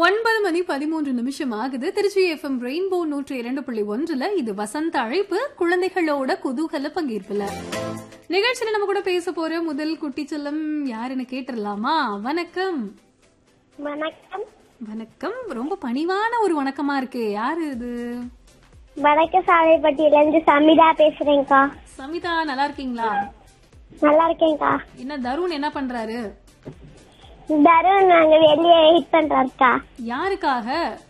9:13 ஆகுது. Trichy FM rainbow 102.1 இது வசந்த அழைப்பு குழந்தைகளோட குதூகல பங்கேற்புல. நிகழ்ச்சியில நம்ம கூட பேச போற முதல் குட்டி செல்லம் யாருன்னு கேட்டுடலாமா? வணக்கம். வணக்கம். வணக்கம். ரொம்ப பணிவான ஒரு வணக்கமா இருக்கு. யாரு இது? வடக்கு சாலைப்பட்டியில இருந்து சமிதா பேசுறேன்க்கா. சமிதா நல்லா இருக்கீங்களா? நல்லா இருக்கேன்க்கா. என்ன தருண் என்ன பண்றாரு? தருண் நாங்க வெளியே ஹிட் பண்றோம்க்கா. யாருக்காக?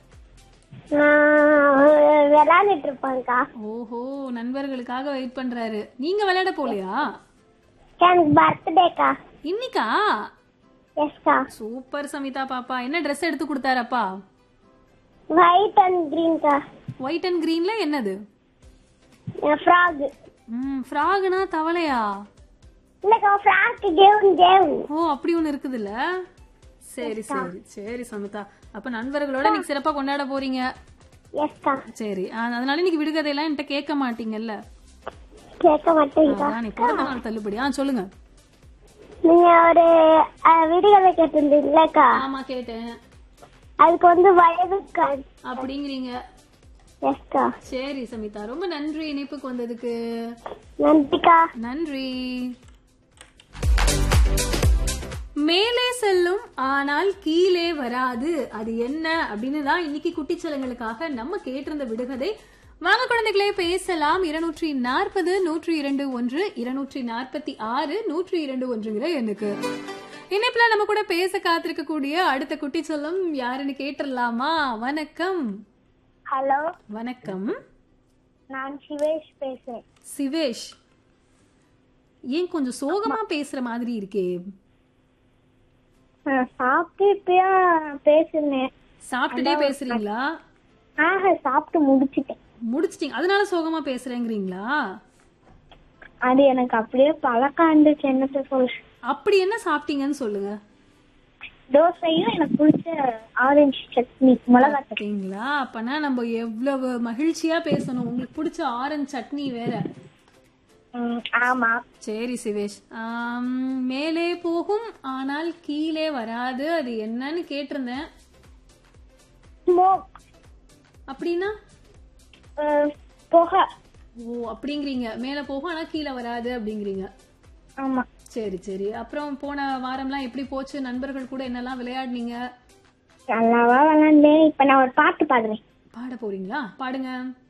விளையாண்டுட்டு இருப்போம்க்கா. ஓஹோ, நண்பர்களுக்காக வெயிட் பண்றாரு. நீங்க விளையாட போலையா? எனக்கு பர்த்டேக்கா. இன்னைக்கா? எஸ்கா. சூப்பர் சமிதா பாப்பா. என்ன ட்ரெஸ் எடுத்து கொடுத்தாரப்பா? White and கிரீன்க்கா. ஒயிட் அண்ட் கிரீன்ல என்னது? ஃப்ராக். ஃப்ராக்னா தவளையா? இல்லக்கா, ஃப்ராக் கேவ். ஓ, அப்படி ஒண்ணு இருக்குதுல்ல. சரி சரி சரி சமிதா. அப்ப நண்பர்களோட நீங்க சிறப்பா கொண்டாட போறீங்க. எஸ்கா. சரி, அதனால இன்னைக்கு விடுகதையெல்லாம் என்கிட்ட கேட்க மாட்டீங்கல்ல? கேட்க மாட்டேங்கக்கா. நீ பிறந்த நாள் தள்ளுபடி. சொல்லுங்க. நீங்க ஒரு விடுதலை கேட்டிருந்தீங்களேக்கா? ஆமா கேட்டேன். அதுக்கு வயது அப்படிங்கிறீங்க. எஸ்கா. சரி சமிதா, ரொம்ப நன்றி இணைப்புக்கு வந்ததுக்கு. நன்றிக்கா. நன்றி. மேலே செல்லும் ஆனால் கீழே வராது, அது என்ன அப்படின்னு தான் இன்னைக்கு குட்டிச்சலங்களுக்காக நம்ம கேட்டிருந்த விடுகதை. வாங்க குழந்தைகளே பேசலாம். 240 102 246 102 எனக்கு இணைப்புல நம்ம கூட பேச காத்திருக்க கூடிய அடுத்த குட்டிச்சலம் யாருன்னு கேட்டுடலாமா? வணக்கம். ஹலோ. வணக்கம். நான் சிவேஷ் பேசுறேன். சிவேஷ், ஏன் கொஞ்சம் சோகமா பேசுற மாதிரி இருக்கே? சாப்பிட்டு இப்பயா பேசுனேன். சாப்பிட்டுட்டே பேசுறீங்களா? சாப்பிட்டு முடிச்சிட்டீங்க, அதனால சோகமா பேசுறேங்கிறீங்களா? அது எனக்கு அப்படியே பழக்காண்டுச்சு. என்ன சொல்ல? அப்படி என்ன சாப்பிட்டீங்கன்னு சொல்லுங்க. தோசையும் எனக்கு பிடிச்ச ஆரஞ்சு சட்னி, மிளகா சட்னிங்களா? அப்பனா நம்ம எவ்வளவு மகிழ்ச்சியா பேசணும். உங்களுக்கு பிடிச்ச ஆரஞ்சு சட்னி வேற. ஆமா. சரி சிவேஷ், மேலே போகும் ஆனால் கீழே வராது, அது என்னன்னு கேட்டிருந்தேன். அப்படின்னா புகை. ஓ, அப்படிங்கிறீங்க. மேல போகும் ஆனா கீழே வராது அப்படிங்கிறீங்க. ஆமா. சரி சரி. அப்புறம் போன வாரம்லாம் எப்படி போச்சு? நண்பர்கள் கூட என்னெல்லாம் விளையாடுனீங்க? நல்லாவா விளையாண்டேன். இப்ப நான் ஒரு பாட்டு பாடுறேன். பாட போறீங்களா? பாடுங்க.